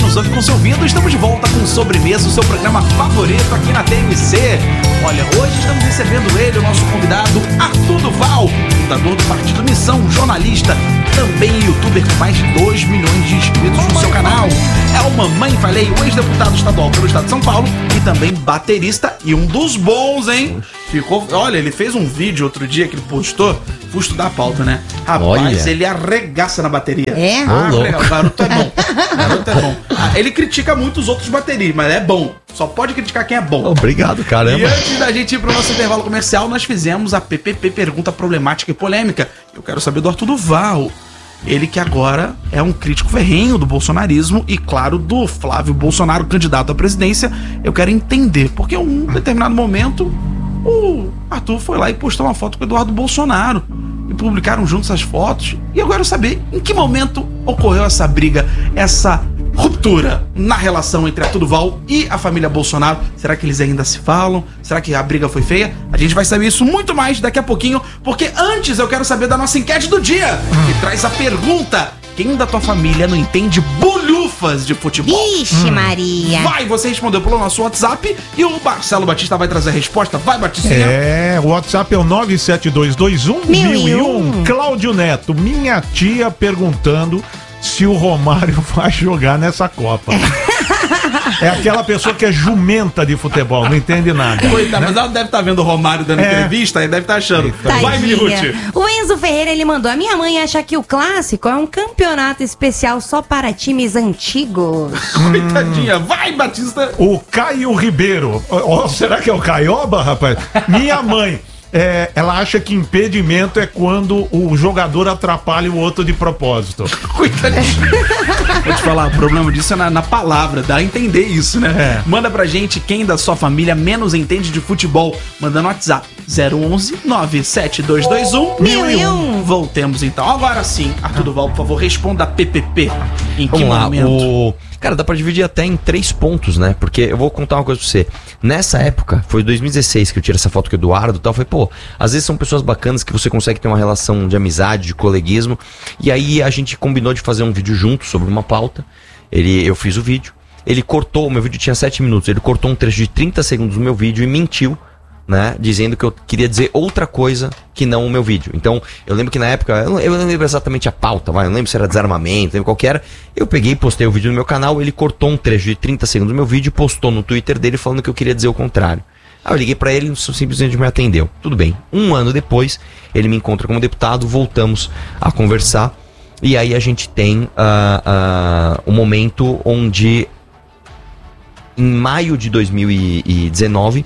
nos ouve com seu ouvido. Estamos de volta com Sobremesa, o seu programa favorito aqui na TMC. Olha, hoje estamos recebendo ele, o nosso convidado, Arthur Duval, fundador do Partido Missão, jornalista, também youtuber com mais de 2 milhões de inscritos no seu canal. É o Mamãe Falei, o ex-deputado estadual pelo estado de São Paulo e também baterista e um dos bons, hein? Olha, ele fez um vídeo outro dia que ele postou, fui estudar a pauta, né? Rapaz, ele arregaça na bateria. É? O garoto é bom. O garoto é bom. Ele critica muito os outros bateristas, mas é bom. Só pode criticar quem é bom. Obrigado, caramba. E antes da gente ir pro nosso intervalo comercial, nós fizemos a PPP Pergunta Problemática e Polêmica. Eu quero saber do Arthur Duval. Ele que agora é um crítico ferrenho do bolsonarismo e, claro, do Flávio Bolsonaro, candidato à presidência. Eu quero entender, porque em um determinado momento o Arthur foi lá e postou uma foto com o Eduardo Bolsonaro e publicaram juntos as fotos. E eu quero saber em que momento ocorreu essa briga, essa ruptura na relação entre Arthur Duval e a família Bolsonaro. Será que eles ainda se falam? Será que a briga foi feia? A gente vai saber isso muito mais daqui a pouquinho, porque antes eu quero saber da nossa enquete do dia, que traz a pergunta: quem da tua família não entende bolhufas de futebol? Ixi, Maria. Vai, você respondeu pelo nosso WhatsApp e o Marcelo Batista vai trazer a resposta. Vai, Batistinha. O WhatsApp é o 972211001. Cláudio Neto, minha tia perguntando se o Romário vai jogar nessa Copa. É aquela pessoa que é jumenta de futebol, não entende nada. Coitado, mas ela deve estar vendo o Romário dando entrevista e deve estar achando. Vai, Miniruti. O Enzo Ferreira, ele mandou: a minha mãe acha que o clássico é um campeonato especial só para times antigos. Coitadinha. Vai, Batista. O Caio Ribeiro. Será que é o Caioba, rapaz? Minha mãe. Ela acha que impedimento é quando o jogador atrapalha o outro de propósito. Coitadinho. Vou te falar, o problema disso é na palavra, dá a entender isso, né? Manda pra gente quem da sua família menos entende de futebol. Manda no WhatsApp 011 97221 1001. Voltemos então. Agora sim, Arthur Duval, por favor, responda a PPP. Em que momento? Cara, dá pra dividir até em 3 pontos, né? Porque eu vou contar uma coisa pra você. Nessa época, foi 2016 que eu tirei essa foto com o Eduardo e tal. Foi, às vezes são pessoas bacanas que você consegue ter uma relação de amizade, de coleguismo. E aí a gente combinou de fazer um vídeo junto sobre uma pauta. Eu fiz o vídeo. Ele cortou, o meu vídeo tinha 7 minutos. Ele cortou um trecho de 30 segundos do meu vídeo e mentiu, né, dizendo que eu queria dizer outra coisa que não o meu vídeo. Então, eu lembro que na época, eu não lembro exatamente a pauta, eu não lembro se era desarmamento, lembro qual que era. Eu peguei e postei o vídeo no meu canal, ele cortou um trecho de 30 segundos do meu vídeo e postou no Twitter dele falando que eu queria dizer o contrário. Aí eu liguei pra ele e simplesmente me atendeu. Tudo bem. 1 ano depois, ele me encontra como deputado, voltamos a conversar. E aí a gente tem um momento onde, em maio de 2019,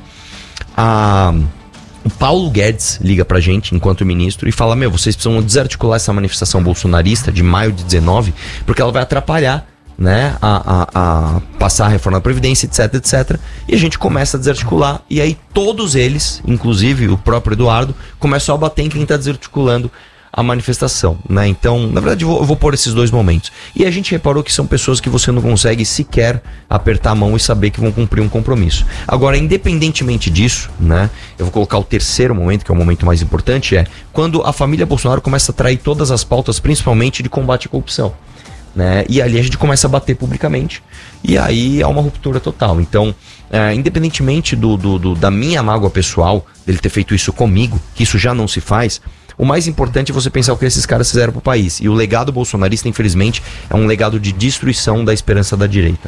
o Paulo Guedes liga pra gente enquanto ministro e fala: vocês precisam desarticular essa manifestação bolsonarista de maio de 19, porque ela vai atrapalhar, né, a passar a reforma da Previdência, etc, etc. E a gente começa a desarticular, e aí todos eles, inclusive o próprio Eduardo, começam a bater em quem tá desarticulando a manifestação, né? Então, na verdade, eu vou pôr esses 2 momentos. E a gente reparou que são pessoas que você não consegue sequer apertar a mão e saber que vão cumprir um compromisso. Agora, independentemente disso, né? Eu vou colocar o terceiro momento, que é o momento mais importante, quando a família Bolsonaro começa a trair todas as pautas, principalmente de combate à corrupção, né? E ali a gente começa a bater publicamente, e aí há uma ruptura total. Então, independentemente da minha mágoa pessoal, dele ter feito isso comigo, que isso já não se faz, o mais importante é você pensar o que esses caras fizeram pro país. E o legado bolsonarista, infelizmente, é um legado de destruição da esperança da direita.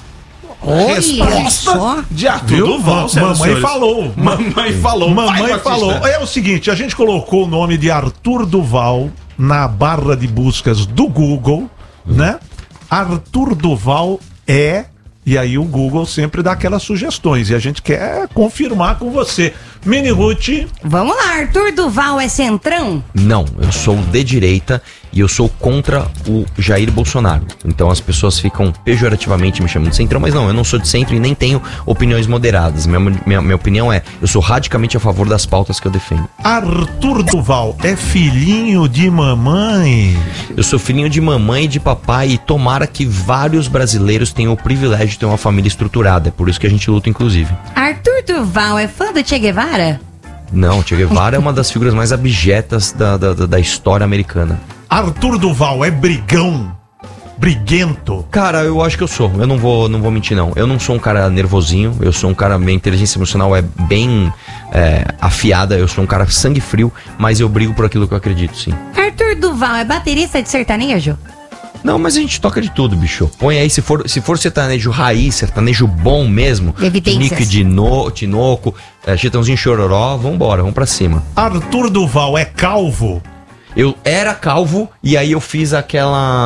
Resposta de Arthur Duval. Mamãe falou. Mamãe falou. Mamãe falou. É o seguinte, a gente colocou o nome de Arthur Duval na barra de buscas do Google, né? Arthur Duval e aí o Google sempre dá aquelas sugestões e a gente quer confirmar com você. Miniruti. Vamos lá, Arthur Duval é centrão? Não, eu sou de direita e eu sou contra o Jair Bolsonaro. Então as pessoas ficam pejorativamente me chamando de centrão, mas não, eu não sou de centro e nem tenho opiniões moderadas. Minha opinião eu sou radicalmente a favor das pautas que eu defendo. Arthur Duval é filhinho de mamãe? Eu sou filhinho de mamãe e de papai, e tomara que vários brasileiros tenham o privilégio de ter uma família estruturada. É por isso que a gente luta, inclusive. Arthur Duval é fã do Che Guevara? Não, Che Guevara é uma das figuras mais abjetas da história americana. Arthur Duval é brigão? briguento? Cara, eu acho que eu sou. Eu não vou mentir, não. Eu não sou um cara nervosinho. Eu sou um cara... Minha inteligência emocional é bem afiada. Eu sou um cara sangue frio. Mas eu brigo por aquilo que eu acredito, sim. Arthur Duval é baterista de sertanejo? Não, mas a gente toca de tudo, bicho. Põe aí, se for sertanejo raiz, sertanejo bom mesmo. Evidências. Nick Tinoco, Chitãozinho Chororó, vambora, vamos pra cima. Arthur Duval é calvo? Eu era calvo e aí eu fiz aquela...